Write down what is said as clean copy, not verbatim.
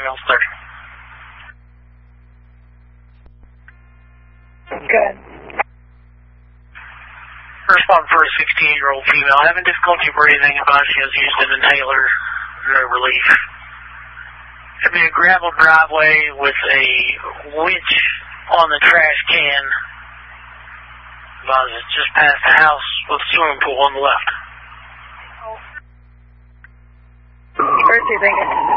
ambulance 30. Good. Respond for a 16-year-old female having difficulty breathing. Advised she has used an inhaler. No relief. There'd be a gravel driveway with a winch on the trash can. Advised it's just past the house with a swimming pool on the left. Where's he thinking?